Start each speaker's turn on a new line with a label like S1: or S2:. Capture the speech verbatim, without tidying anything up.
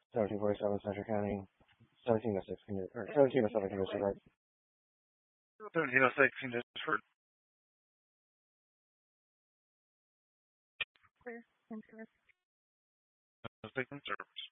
S1: seventeen forty-seven Central County, seventeen oh six, or seventeen oh seven Commissioner Rights.
S2: seventeen oh six, Commissioner.
S3: Clear. Thanks, sir.
S2: Six in service.